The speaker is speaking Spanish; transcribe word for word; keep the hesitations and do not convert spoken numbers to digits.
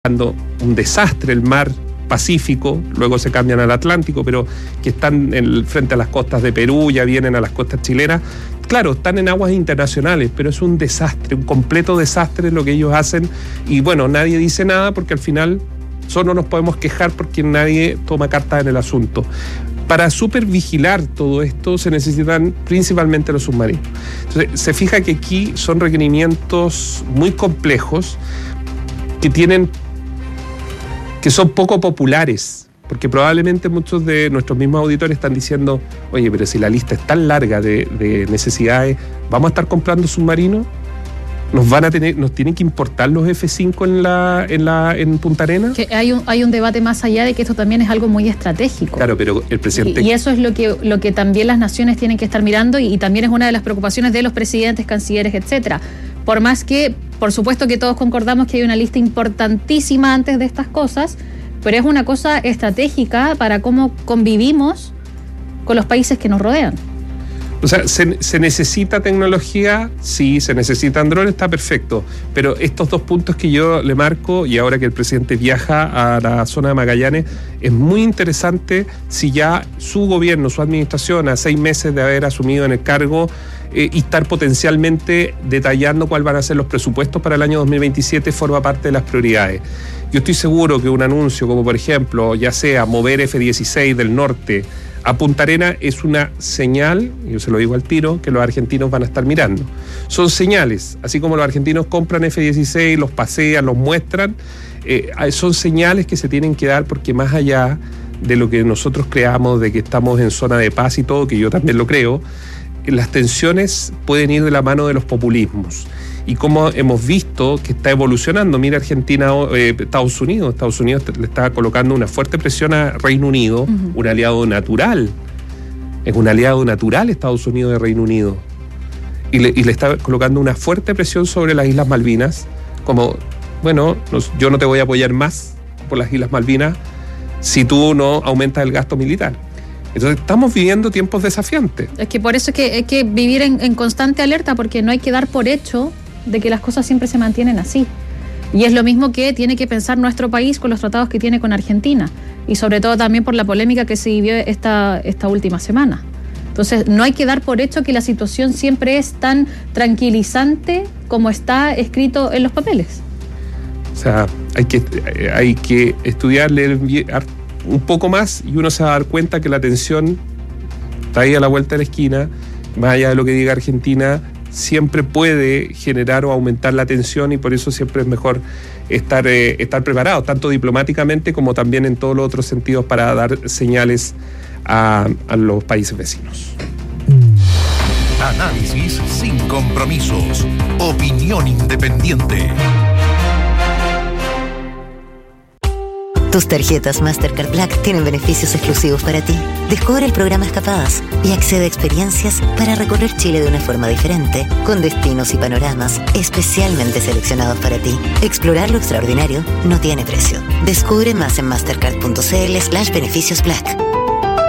un desastre el mar Pacífico, luego se cambian al Atlántico, pero que están en, frente a las costas de Perú, ya vienen a las costas chilenas. Claro, están en aguas internacionales, pero es un desastre, un completo desastre lo que ellos hacen. Y bueno, nadie dice nada porque al final solo nos podemos quejar porque nadie toma cartas en el asunto. Para supervigilar todo esto se necesitan principalmente los submarinos. Entonces, se fija que aquí son requerimientos muy complejos que tienen que son poco populares, porque probablemente muchos de nuestros mismos auditores están diciendo, oye, pero si la lista es tan larga de, de necesidades, ¿vamos a estar comprando submarinos? ¿Nos van a tener, nos tienen que importar los F cinco en la, en la, en Punta Arenas? Que hay un, hay un debate más allá de que esto también es algo muy estratégico. Claro, pero el presidente... Y, y eso es lo que, lo que también las naciones tienen que estar mirando, y, y también es una de las preocupaciones de los presidentes, cancilleres, etcétera. Por más que, por supuesto que todos concordamos que hay una lista importantísima antes de estas cosas, pero es una cosa estratégica para cómo convivimos con los países que nos rodean. O sea, ¿se, se necesita tecnología? Sí, se necesitan drones, está perfecto. Pero estos dos puntos que yo le marco, y ahora que el presidente viaja a la zona de Magallanes, es muy interesante si ya su gobierno, su administración, a seis meses de haber asumido en el cargo, eh, y estar potencialmente detallando cuáles van a ser los presupuestos para el año dos mil veintisiete, forma parte de las prioridades. Yo estoy seguro que un anuncio como, por ejemplo, ya sea mover F dieciséis del norte a Punta Arenas es una señal, yo se lo digo al tiro, que los argentinos van a estar mirando. Son señales, así como los argentinos compran F dieciséis, los pasean, los muestran, eh, son señales que se tienen que dar, porque más allá de lo que nosotros creamos, de que estamos en zona de paz y todo, que yo también lo creo, las tensiones pueden ir de la mano de los populismos. Y como hemos visto que está evolucionando, mira Argentina, eh, Estados Unidos, Estados Unidos le está colocando una fuerte presión a Reino Unido, uh-huh. un aliado natural, es un aliado natural Estados Unidos de Reino Unido, y le, y le está colocando una fuerte presión sobre las Islas Malvinas, como, bueno, nos, yo no te voy a apoyar más por las Islas Malvinas si tú no aumentas el gasto militar. Entonces estamos viviendo tiempos desafiantes. Es que por eso es que hay que vivir en, en constante alerta, porque no hay que dar por hecho de que las cosas siempre se mantienen así. Y es lo mismo que tiene que pensar nuestro país con los tratados que tiene con Argentina, y sobre todo también por la polémica que se vivió esta, esta última semana. Entonces no hay que dar por hecho que la situación siempre es tan tranquilizante como está escrito en los papeles. O sea, hay que, hay que estudiar, leer un poco más, y uno se va a dar cuenta que la tensión está ahí a la vuelta de la esquina. Más allá de lo que diga Argentina, siempre puede generar o aumentar la tensión, y por eso siempre es mejor estar, eh, estar preparado, tanto diplomáticamente como también en todos los otros sentidos, para dar señales a, a los países vecinos. Análisis sin compromisos. Opinión independiente. Tus tarjetas Mastercard Black tienen beneficios exclusivos para ti. Descubre el programa Escapadas y accede a experiencias para recorrer Chile de una forma diferente, con destinos y panoramas especialmente seleccionados para ti. Explorar lo extraordinario no tiene precio. Descubre más en mastercard punto cl slash beneficios black.